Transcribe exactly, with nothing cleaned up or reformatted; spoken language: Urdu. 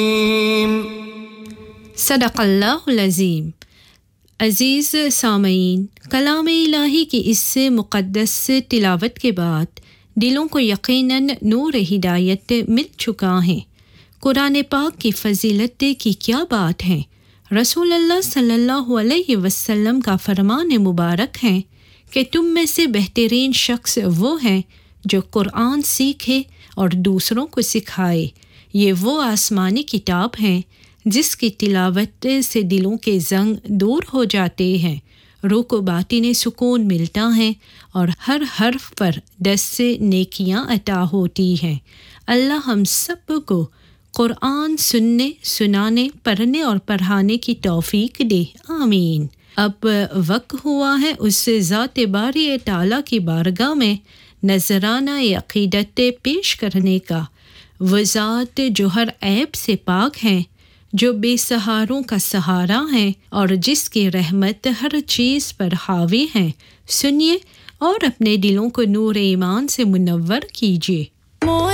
صدق اللہ العظیم. عزیز سامعین، کلام الہی کی اس سے مقدس تلاوت کے بعد دلوں کو یقیناً نور ہدایت مل چکا ہے. قرآن پاک کی فضیلت کی کیا بات ہے. رسول اللہ صلی اللہ علیہ وسلم کا فرمان مبارک ہے کہ تم میں سے بہترین شخص وہ ہے جو قرآن سیکھے اور دوسروں کو سکھائے. یہ وہ آسمانی کتاب ہے جس کی تلاوت سے دلوں کے زنگ دور ہو جاتے ہیں، روح کو باطنی سکون ملتا ہے اور ہر حرف پر دس سے نیکیاں عطا ہوتی ہیں. اللہ ہم سب کو قرآن سننے، سنانے، پڑھنے اور پڑھانے کی توفیق دے. آمین. اب وقت ہوا ہے اس ذات باری تعالیٰ کی بارگاہ میں نذرانہ عقیدت پیش کرنے کا. وہ ذات جو ہر عیب سے پاک ہے، جو بے سہاروں کا سہارا ہے اور جس کی رحمت ہر چیز پر حاوی ہے. سنیے اور اپنے دلوں کو نور ایمان سے منور کیجیے.